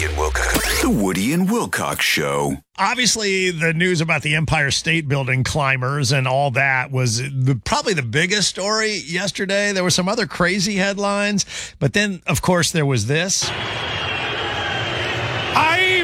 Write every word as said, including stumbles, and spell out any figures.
and Wilcox. The Woody and Wilcox Show. Obviously, the news about the Empire State Building climbers and all that was the, probably the biggest story yesterday. There were some other crazy headlines, but then, of course, there was this.